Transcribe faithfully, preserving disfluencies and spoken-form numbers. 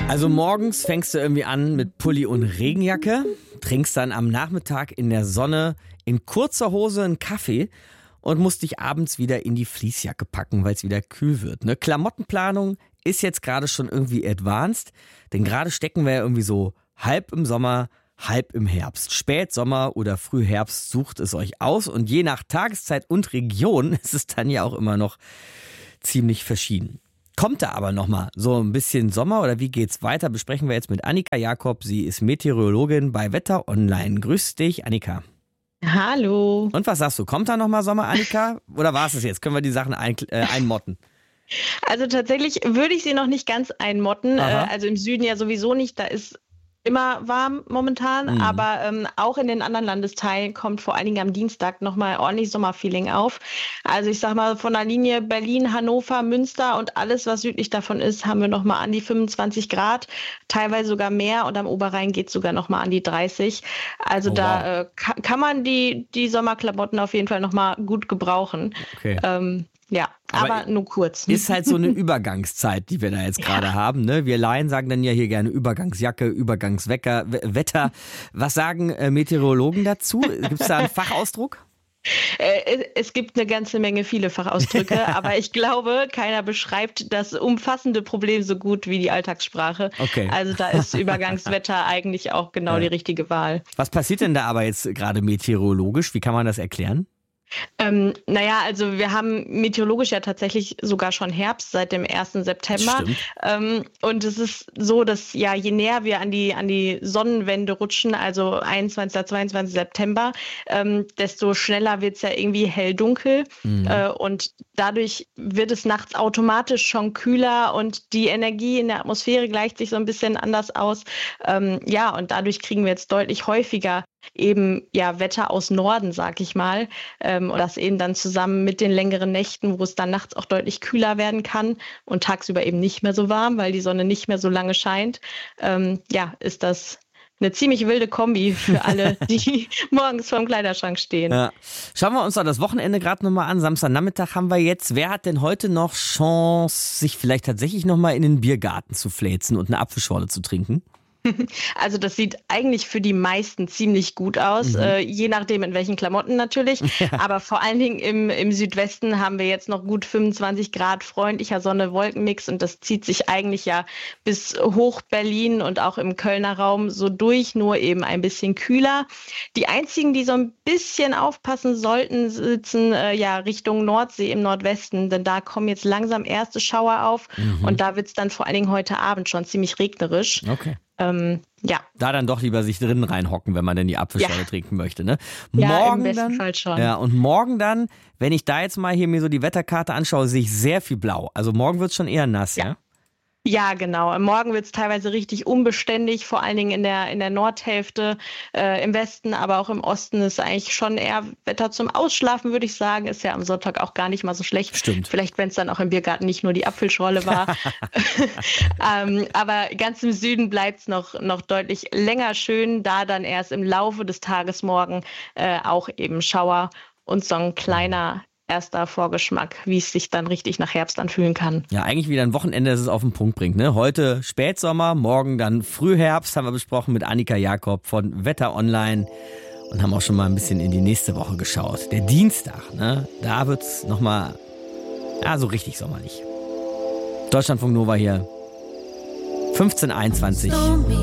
Also morgens fängst du irgendwie an mit Pulli und Regenjacke, trinkst dann am Nachmittag in der Sonne in kurzer Hose einen Kaffee und musst dich abends wieder in die Fleecejacke packen, weil es wieder kühl wird. Ne? Klamottenplanung ist jetzt gerade schon irgendwie advanced, denn gerade stecken wir ja irgendwie so halb im Sommer, halb im Herbst. Spätsommer oder Frühherbst, sucht es euch aus und je nach Tageszeit und Region ist es dann ja auch immer noch ziemlich verschieden. Kommt da aber nochmal so ein bisschen Sommer oder wie geht's weiter? Besprechen wir jetzt mit Annika Jakob. Sie ist Meteorologin bei Wetter Online. Grüß dich, Annika. Hallo. Und was sagst du? Kommt da nochmal Sommer, Annika? Oder war es es jetzt? Können wir die Sachen ein, äh, einmotten? Also tatsächlich würde ich sie noch nicht ganz einmotten. Aha. Also im Süden ja sowieso nicht. Da ist immer warm momentan, Mhm. aber ähm, auch in den anderen Landesteilen kommt vor allen Dingen am Dienstag nochmal ordentlich Sommerfeeling auf. Also ich sag mal, von der Linie Berlin, Hannover, Münster und alles, was südlich davon ist, haben wir nochmal an die fünfundzwanzig Grad, teilweise sogar mehr und am Oberrhein geht es sogar nochmal an die dreißig. Also Oh, da wow. äh, kann, kann man die, die Sommerklamotten auf jeden Fall nochmal gut gebrauchen. Okay. Ähm, ja, Aber aber, nur kurz. Ist halt so eine Übergangszeit, die wir da jetzt gerade Ja. haben. Ne? Wir Laien sagen dann ja hier gerne Übergangsjacke, Übergangswecker, We- Wetter. Was sagen äh, Meteorologen dazu? Gibt es da einen Fachausdruck? Äh, Es gibt eine ganze Menge viele Fachausdrücke, aber ich glaube, keiner beschreibt das umfassende Problem so gut wie die Alltagssprache. Okay. Also da ist Übergangswetter eigentlich auch genau Ja. die richtige Wahl. Was passiert denn da aber jetzt gerade meteorologisch? Wie kann man das erklären? Ähm, naja, also wir haben meteorologisch ja tatsächlich sogar schon Herbst seit dem ersten September. Stimmt. Ähm, und es ist so, dass ja je näher wir an die, an die Sonnenwende rutschen, also einundzwanzigsten, zweiundzwanzigsten September, ähm, desto schneller wird es ja irgendwie hell-dunkel. Mhm. Äh, und dadurch wird es nachts automatisch schon kühler und die Energie in der Atmosphäre gleicht sich so ein bisschen anders aus. Ähm, ja, und dadurch kriegen wir jetzt deutlich häufiger eben ja Wetter aus Norden, sag ich mal. Ähm, und das eben dann zusammen mit den längeren Nächten, wo es dann nachts auch deutlich kühler werden kann und tagsüber eben nicht mehr so warm, weil die Sonne nicht mehr so lange scheint. Ähm, ja, ist das eine ziemlich wilde Kombi für alle, die morgens vorm Kleiderschrank stehen. Ja. Schauen wir uns doch das Wochenende gerade nochmal an. Samstagnachmittag haben wir jetzt. Wer hat denn heute noch Chance, sich vielleicht tatsächlich nochmal in den Biergarten zu fläzen und eine Apfelschorle zu trinken? Also das sieht eigentlich für die meisten ziemlich gut aus, Mhm. äh, je nachdem in welchen Klamotten natürlich. Aber vor allen Dingen im, im Südwesten haben wir jetzt noch gut fünfundzwanzig Grad freundlicher Sonne-Wolkenmix und das zieht sich eigentlich ja bis hoch Berlin und auch im Kölner Raum so durch, nur eben ein bisschen kühler. Die einzigen, die so ein bisschen aufpassen sollten, sitzen äh, ja Richtung Nordsee im Nordwesten, denn da kommen jetzt langsam erste Schauer auf Mhm. und da wird es dann vor allen Dingen heute Abend schon ziemlich regnerisch. Okay. Ähm, ja. Da dann doch lieber sich drinnen reinhocken, wenn man denn die Apfelschorle Ja. trinken möchte. Ne? Ja, Morgen im besten dann, Fall schon. Ja, und morgen dann, wenn ich da jetzt mal hier mir so die Wetterkarte anschaue, sehe ich sehr viel blau. Also morgen wird es schon eher nass, ja? Ja. Ja, genau. Morgen wird es teilweise richtig unbeständig, vor allen Dingen in der, in der Nordhälfte, äh, im Westen, aber auch im Osten ist eigentlich schon eher Wetter zum Ausschlafen, würde ich sagen. Ist ja am Sonntag auch gar nicht mal so schlecht. Stimmt. Vielleicht, wenn es dann auch im Biergarten nicht nur die Apfelschorle war. ähm, aber ganz im Süden bleibt es noch, noch deutlich länger schön, da dann erst im Laufe des Tages morgen äh, auch eben Schauer und so ein kleiner erster Vorgeschmack, wie es sich dann richtig nach Herbst anfühlen kann. Ja, eigentlich wieder ein Wochenende, das es auf den Punkt bringt. Ne? Heute Spätsommer, morgen dann Frühherbst, haben wir besprochen mit Annika Jakob von Wetter Online und haben auch schon mal ein bisschen in die nächste Woche geschaut. Der Dienstag, ne? Da wird es nochmal, ja, so richtig sommerlich. Deutschlandfunk Nova hier, fünfzehn Uhr einundzwanzig.